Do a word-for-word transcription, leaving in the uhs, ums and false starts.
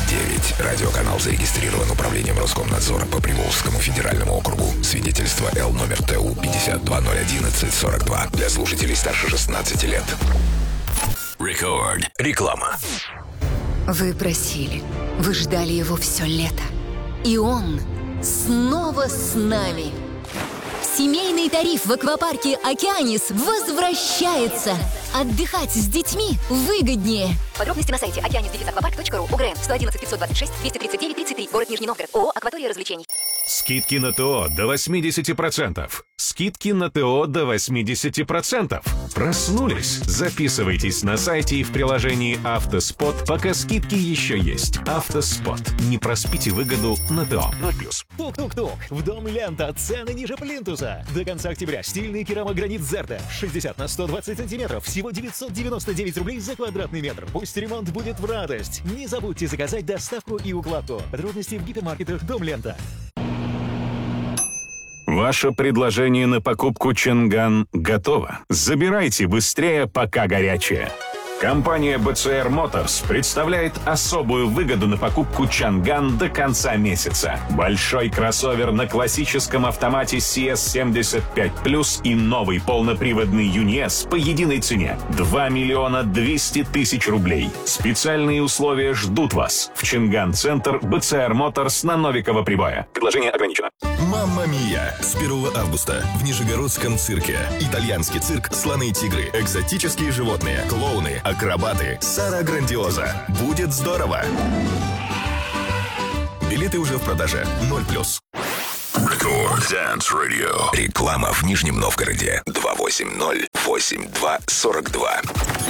девять. Радиоканал зарегистрирован управлением Роскомнадзора по Приволжскому федеральному округу. Свидетельство Л номер Т У пятьдесят два ноль одиннадцать сорок два. Для слушателей старше шестнадцати лет. Рекорд. Реклама. Вы просили, вы ждали его все лето. И он снова с нами. Семейный тариф в аквапарке «Океанис» возвращается. Отдыхать с детьми выгоднее. Подробности на сайте океанис аквапарк точка ру. УГРН сто одиннадцать пятьсот двадцать шесть двести тридцать девять тридцать три. Город Нижний Новгород. ООО «Акватория развлечений». Скидки на ТО до восемьдесят процентов. Скидки на ТО до восемьдесят процентов. Проснулись? Записывайтесь на сайте и в приложении «Автоспот», пока скидки еще есть. «Автоспот». Не проспите выгоду на ТО. ноль плюс. Тук-тук-тук. В дом Лента. Цены ниже плинтуса. До конца октября стильный керамогранит Зерта. шестьдесят на сто двадцать сантиметров. Всего девятьсот девяносто девять рублей за квадратный метр. Пусть ремонт будет в радость. Не забудьте заказать доставку и укладку. Подробности в гипермаркетах «Дом Лента». Ваше предложение на покупку Чанган готово. Забирайте быстрее, пока горячее. Компания би си ар Motors представляет особую выгоду на покупку Чанган до конца месяца. Большой кроссовер на классическом автомате си эс семьдесят пять плюс и новый полноприводный Юни-С по единой цене – два миллиона двести тысяч рублей. Специальные условия ждут вас в Чанган-центр би си ар Motors на Новикова Прибоя. Предложение ограничено. Мамма Мия! С первого августа в Нижегородском цирке. Итальянский цирк, слоны и тигры, экзотические животные, клоуны, акробаты, Сара Грандиоза. Будет здорово! Билеты уже в продаже. ноль плюс. Рекорд Dance Radio. Реклама в Нижнем Новгороде. два восемь ноль восемь два сорок два.